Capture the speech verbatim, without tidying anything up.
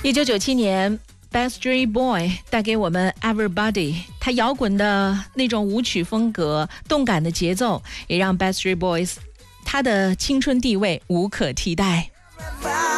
一九九七年 Backstreet Boy 带给我们 Everybody， 他摇滚的那种舞曲风格，动感的节奏，也让 Backstreet Boys 他的青春地位无可替代。